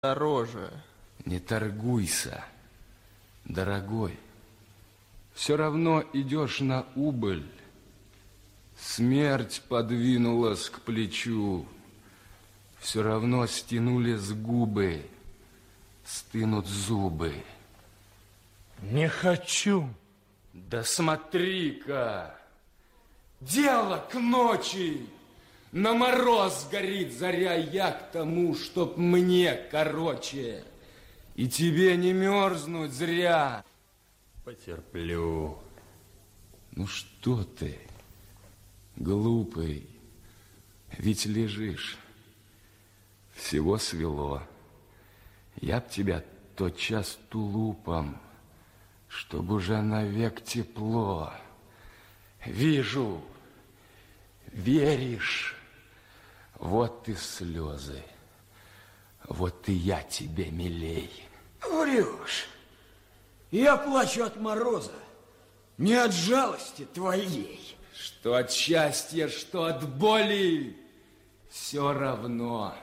дороже. Не торгуйся, дорогой. Все равно идешь на убыль. Смерть подвинулась к плечу. Все равно стянулись губы, стынут зубы. Не хочу. Да смотри-ка, дело к ночи. На мороз горит заря, я к тому, чтоб мне короче. И тебе не мерзнуть зря. Потерплю. Ну что ты, глупый, ведь лежишь. Всего свело. Я б тебя тотчас тулупом, чтоб уже навек тепло. Вижу, веришь. Вот и слезы. Вот и я тебе милей. Врешь. Я плачу от мороза, не от жалости твоей. Что от счастья, что от боли, все равно.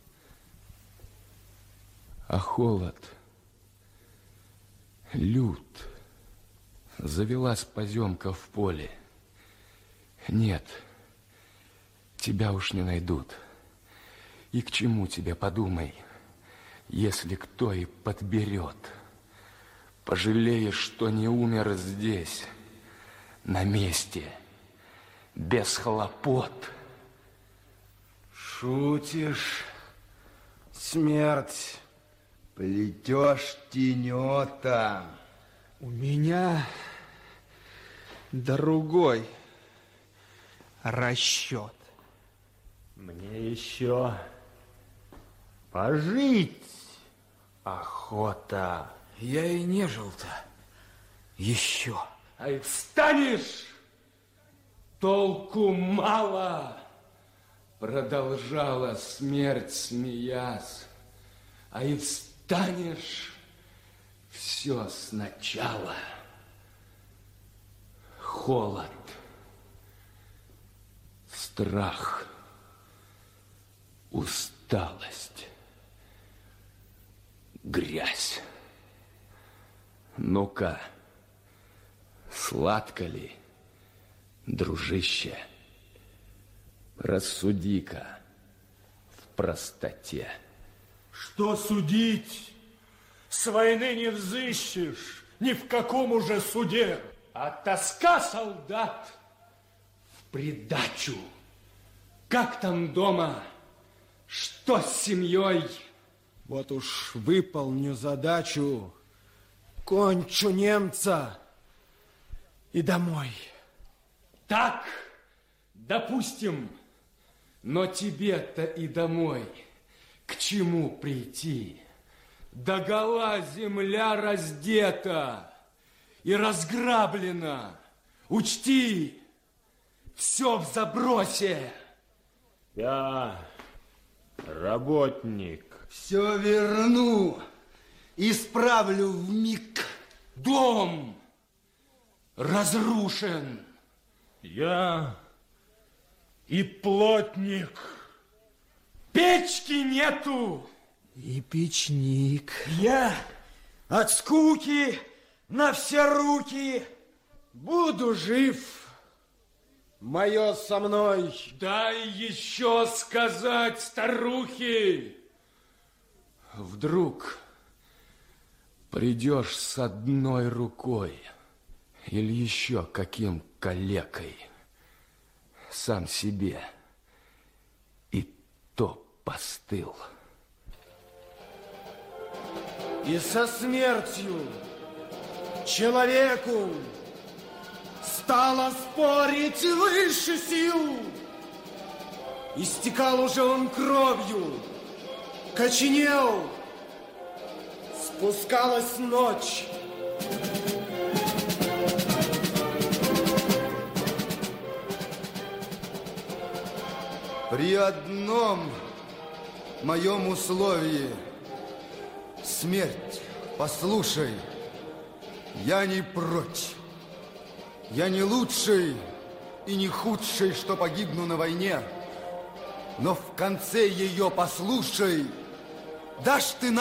А холод, лют, завелась поземка в поле. Нет, тебя уж не найдут. И к чему тебе, подумай, если кто и подберет. Пожалеешь, что не умер здесь, на месте, без хлопот. Шутишь, смерть, плетешь тенета. У меня другой расчет. Мне еще пожить охота. Я и не жил-то еще. А и встанешь, толку мало, продолжала смерть, смеясь. А и встанешь, все сначала. Холод, страх, усталость, грязь. Ну-ка, сладко ли, дружище? Рассуди-ка в простоте. Что судить? С войны не взыщешь ни в каком уже суде. А тоска солдат в придачу. Как там дома? Что с семьей? Вот уж выполню задачу, кончу немца и домой. Так, допустим, но тебе-то и домой к чему прийти? Догола земля раздета и разграблена. Учти, все в забросе. Я работник. Все верну, исправлю вмиг. Дом разрушен. Я и плотник. Печки нету. И печник. Я от скуки на все руки буду жив. Мое со мной. Дай еще сказать, старухи. Вдруг придешь с одной рукой или еще каким калекой, сам себе и то постыл. И со смертью человеку стало спорить выше сил. Истекал уже он кровью, коченел, спускалась ночь. При одном моем условии, смерть, послушай, я не прочь. Я не лучший и не худший, что погибну на войне, но в конце ее, послушай, Дашь ты